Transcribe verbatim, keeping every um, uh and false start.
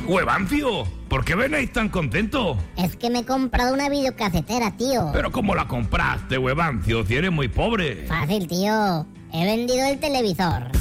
Huevancio, ¿por qué venéis tan contentos? Es que me he comprado una videocasetera, tío. ¿Pero cómo la compraste, Huevancio, si eres muy pobre? Fácil, tío. He vendido el televisor.